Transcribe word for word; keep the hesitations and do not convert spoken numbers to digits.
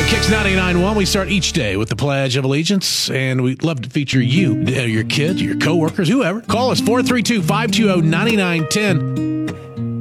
on Kicks ninety-nine point one. We start each day with the Pledge of Allegiance, and we'd love to feature you, uh, your kids, your coworkers, whoever. Call us four three two, five two zero, nine nine one zero.